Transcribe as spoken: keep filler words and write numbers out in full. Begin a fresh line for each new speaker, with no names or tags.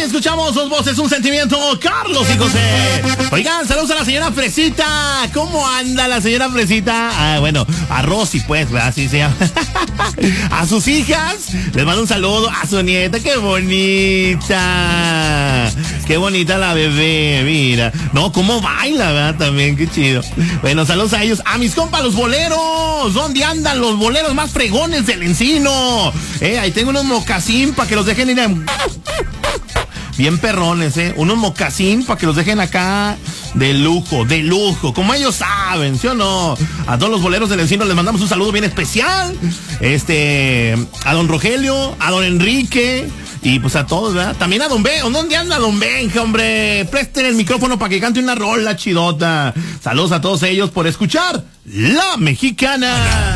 escuchamos dos voces, un sentimiento, Carlos y José. Oigan, saludos a la señora Fresita. ¿Cómo anda la señora Fresita? Ah, bueno, a Rosy, pues, así se llama. A sus hijas, les mando un saludo. A su nieta, qué bonita. Qué bonita la bebé, mira. No, cómo baila, ¿verdad? También, qué chido. Bueno, saludos a ellos. A mis compas, los boleros. ¿Dónde andan los boleros más fregones del Encino? Eh, ahí tengo unos mocasín para que los dejen ir a... Bien perrones, eh. Unos mocasín para que los dejen acá de lujo, de lujo, como ellos saben, ¿sí o no? A todos los boleros del Encino les mandamos un saludo bien especial. Este, a don Rogelio, a don Enrique y pues a todos, ¿verdad? También a don Ben. ¿Dónde anda don Benja, hombre? Presten el micrófono para que cante una rola chidota. Saludos a todos ellos por escuchar La Mexicana.